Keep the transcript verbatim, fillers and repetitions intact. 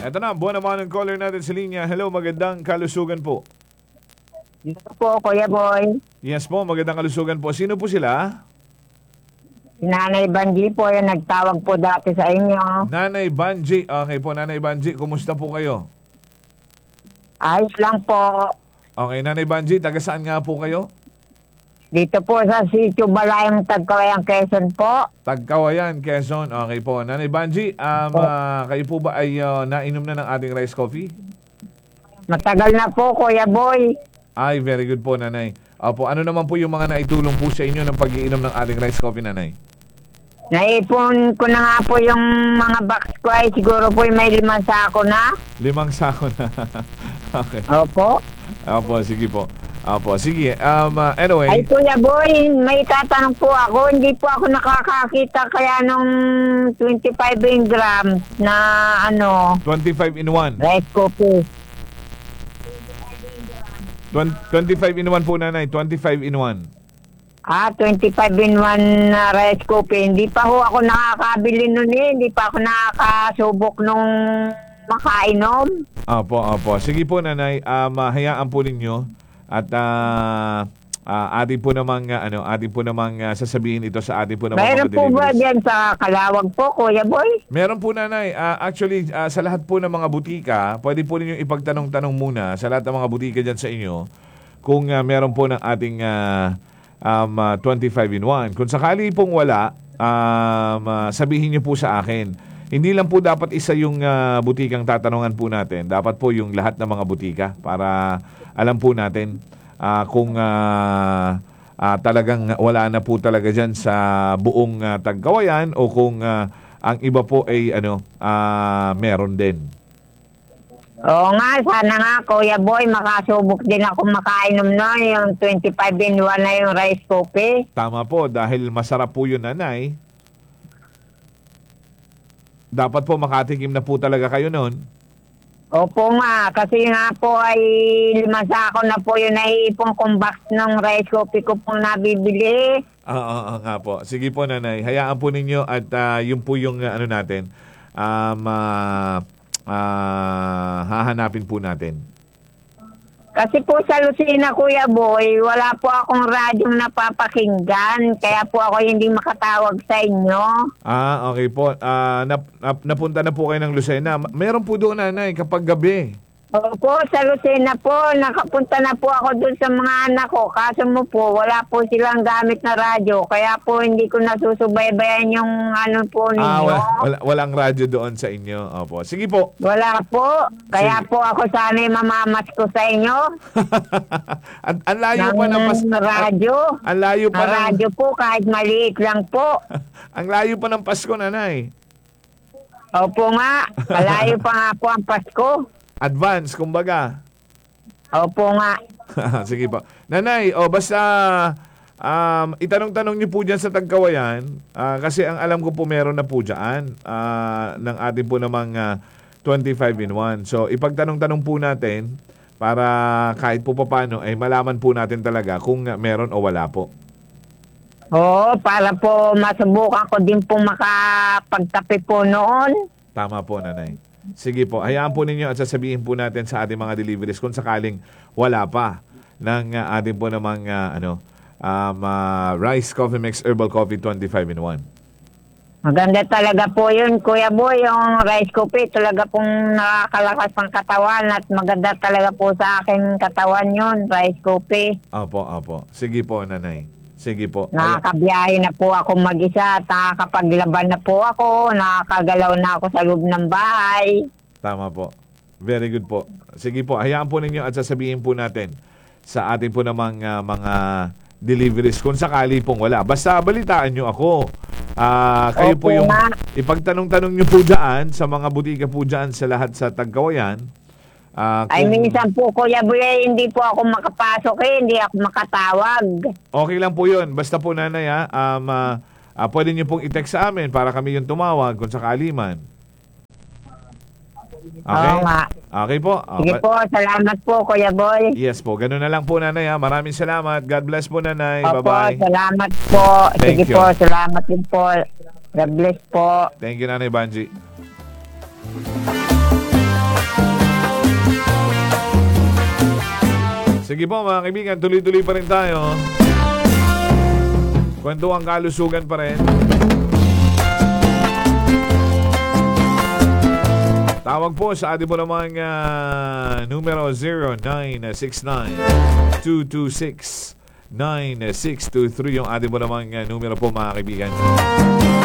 Eto na, buwan naman ang caller natin sa linya. Hello, magandang kalusugan po. Dito po, Kuya Boy. Yes po, magandang kalusugan po. Sino po sila? Si Nanay Banji po, yung nagtawag po dati sa inyo. Nanay Banji. Okay po, Nanay Banji, kumusta po kayo? Ayos lang po. Okay, Nanay Banji, taga saan nga po kayo? Dito po sa Sitio Balayang Tagkawayang, Quezon po. Tagkawayan, Quezon. Okay po. Nanay Banji, um, ah, kayo po ba ay uh, nainom na ng ating rice coffee? Matagal na po, Kuya Boy. Ay, very good po, Nanay. Opo, ano naman po yung mga naitulong po sa inyo ng pag-iinom ng ating rice coffee, Nanay? Naipon ko na nga po yung mga box ko ay siguro po may limang sako na. Limang sako na. Okay. Opo. Opo, sige po. Opo, sige. Um, uh, anyway. Ay, Kuya Boy, may tatanong po ako. Hindi po ako nakakakita kaya nung twenty-five grams na ano, twenty-five in one. rice coffee. twenty-five in one po, Nanay. twenty-five in one. Ah, twenty-five in one na rice coffee. Hindi pa ho ako nakakabili nun eh. Hindi pa ako nakakasubok nung makainom. Opo, opo. Sige po, Nanay. Um, uh, hayaan po ninyo. At uh, uh, atin po namang, uh, ano, atin po namang uh, sasabihin ito sa atin po namang Mayroon po ba dyan sa Kalawag po, Kuya Boy? Meron po, Nanay. Uh, actually, uh, sa lahat po ng mga butika, pwede po ninyong ipagtanong-tanong muna sa lahat ng mga butika dyan sa inyo kung uh, meron po ng ating uh, um, uh, twenty-five in one. Kung sakali pong wala, um, uh, sabihin niyo po sa akin. Hindi lang po dapat isa yung uh, butikang tatanungan po natin. Dapat po yung lahat ng mga butika para alam po natin uh, kung uh, uh, talagang wala na po talaga dyan sa buong uh, Tagkawayan o kung uh, ang iba po ay ano, uh, meron din. Oo nga, sana nga, Kuya Boy, makasubok din ako makainom na yung twenty-five in one na yung rice coffee. Tama po, dahil masarap po yun, Nanay. Dapat po makatikim na po talaga kayo nun. Opo nga, kasi nga po ay lima sako na po yung naiipong kong box ng rice coffee ko pong nabibili. Oo, oo nga po. Sige po, Nanay. Hayaan po ninyo at uh, yun po yung uh, ano natin. Um, uh, uh, hahanapin po natin. Kasi po sa Lucena, Kuya Boy, wala po akong radyong napapakinggan. Kaya po ako hindi makatawag sa inyo. Ah, okay po. Ah, nap, nap, napunta na po kayo ng Lucena. Meron po doon, Nanay, kapag gabi. Opo, sa Lucena po, nakapunta na po ako doon sa mga anak ko. Kaso mo po, wala po silang gamit na radyo. Kaya po hindi ko nasusubaybayan yung ano po ninyo. Ah, wala, wala, walang radyo doon sa inyo. Opo. Sige po. Wala po. Kaya Sige. po ako sana'y mamamas ko sa inyo. ang, ang layo pa ng pas... radyo. Ang layo pa Ang ng... radyo po, kahit maliit lang po. ang layo pa ng Pasko, Nanay. Opo nga, malayo pa nga po ang Pasko. Advance, kumbaga. Opo nga. Sige po. Nanay, o basta um, itanong-tanong niyo po dyan sa Tagkawayan uh, kasi ang alam ko po meron na po dyan uh, ng ating po namang uh, twenty-five in one. So ipagtanong-tanong po natin para kahit po paano ay malaman po natin talaga kung uh, meron o wala po. Oo, para po masubukan ko din po makapagkape po noon. Tama po, Nanay. Sige po, hayaan po ninyo at sasabihin po natin sa ating mga deliveries kung sakaling wala pa ng uh, ating po namang uh, ano, um, uh, Rice Coffee Mix Herbal Coffee twenty-five in one. Maganda talaga po yun, Kuya Boy, yung rice coffee. Talaga pong nakakalakas ng katawan at maganda talaga po sa akin katawan yun, rice coffee. Opo, opo. Sige po, Nanay. Sige po. Nakakabiyahe na po ako mag-isa at nakakapaglaban na po ako. Nakakagalaw na ako sa loob ng bahay. Tama po. Very good po. Sige po, hayaan po ninyo at sasabihin po natin sa ating po namang uh, mga deliveries kung sakali pong wala. Basta balitaan nyo ako. Uh, kayo Opo po yung nga. ipagtanong-tanong nyo po dyan sa mga butika po dyan sa lahat sa Tagkawayan. Uh, Ay, kung... minsan po, Kuya Boy, hindi po ako makapasok eh. Hindi ako makatawag. Okay lang po yun. Basta po, Nanay, ha, um, uh, uh, pwede nyo pong i-text sa amin para kami yung tumawag kung sakali man. Okay? Oo nga. Okay po. Uh, Sige po, salamat po, Kuya Boy. Yes po. Ganun na lang po, Nanay, ha. Maraming salamat. God bless po, Nanay. Opo, Bye-bye. salamat po. Thank Sige you. po, salamat din po. God bless po. Thank you, Nanay Banji. Sige po mga kaibigan, tuloy-tuloy pa rin tayo. Kwentuhan kalusugan pa rin. Tawag po sa ating po namang uh, numero zero nine six nine, two two six, nine six two three yung ating po namang uh, numero po mga kaibigan.